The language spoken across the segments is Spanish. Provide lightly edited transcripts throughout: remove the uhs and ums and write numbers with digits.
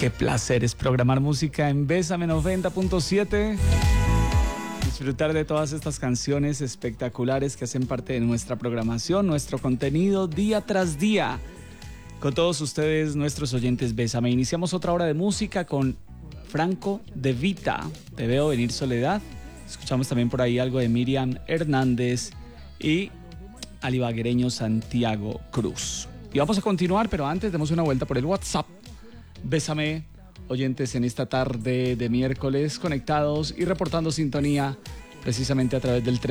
Qué placer es programar música en Bésame 90.7. Disfrutar de todas estas canciones espectaculares que hacen parte de nuestra programación, nuestro contenido día tras día. Con todos ustedes, nuestros oyentes Bésame. Iniciamos otra hora de música con Franco De Vita. Te veo venir Soledad. Escuchamos también por ahí algo de Miriam Hernández y alibaguereño Santiago Cruz. Y vamos a continuar, pero antes demos una vuelta por el WhatsApp. Bésame, oyentes, en esta tarde de miércoles, conectados y reportando sintonía precisamente a través del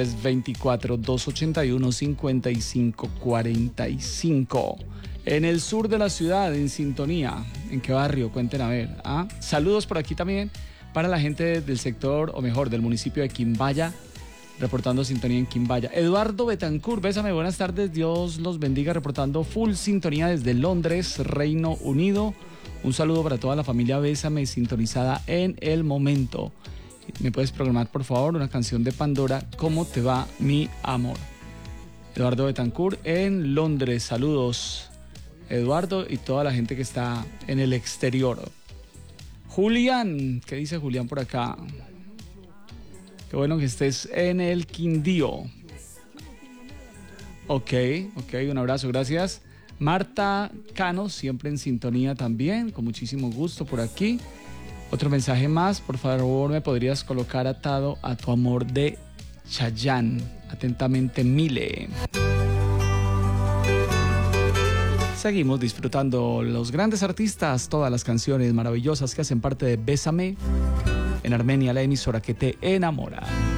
324-281-5545. En el sur de la ciudad, en sintonía. ¿En qué barrio? Cuenten a ver. Saludos por aquí también para la gente del sector, o mejor, del municipio de Quimbaya, reportando sintonía en Quimbaya. Eduardo Betancourt, Bésame, buenas tardes, Dios los bendiga, reportando full sintonía desde Londres, Reino Unido. Un saludo para toda la familia Bésame, sintonizada en el momento. ¿Me puedes programar, por favor, una canción de Pandora, ¿Cómo te va, mi amor? Eduardo Betancourt en Londres, saludos, Eduardo, y toda la gente que está en el exterior. Julián, ¿qué dice Julián por acá? Qué bueno que estés en el Quindío. Ok, un abrazo, gracias. Marta Cano, siempre en sintonía también, con muchísimo gusto por aquí. Otro mensaje más, por favor, ¿me podrías colocar Atado a tu amor de Chayanne? Atentamente, Mile. Seguimos disfrutando los grandes artistas, todas las canciones maravillosas que hacen parte de Bésame. En Armenia, la emisora que te enamora.